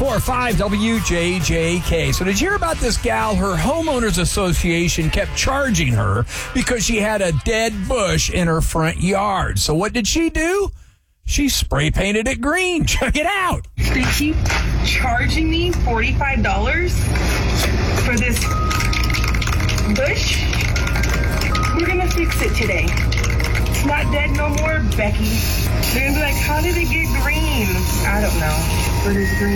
94.5 WJJK. So did you hear about this gal? Her homeowners association kept charging her because she had a dead bush in her front yard. So what did she do? She spray painted it green. Check it out. They keep charging me $45 for this bush. We're going to fix it today. It's not dead no more, Becky. They're going to be like, how did it get green? I don't know. But it's green.